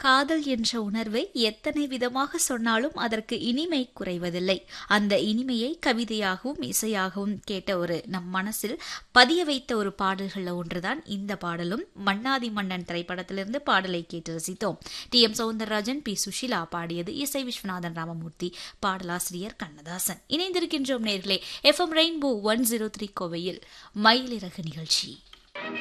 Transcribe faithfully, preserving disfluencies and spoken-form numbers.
காதல் என்ற உணர்வை எத்தனை விதமாக சொன்னாலும் அதற்கு இனிமை குறைவதில்லை. அந்த இனிமையை கவிதையாகவும் இசையாகவும் கேட்ட ஒரு நம் மனசில் பதிய வைத்த ஒரு பாடல்கள்ல ஒன்றுதான் இந்த பாடலும். மன்னாதி மன்னன் திரைப்படத்திலிருந்து பாடலை கேட்டு ரசித்தோம். D M Soundararajan, B Sushila பாடியது. இசை விஸ்வநாதன் ராமமூர்த்தி, பாடலாசிரியர் கண்ணதாசன். இணைந்திருக்கின்றோம் நேர்களே F M rainbow one zero three கோவையில் மயிலிறகு நிகழ்ச்சி.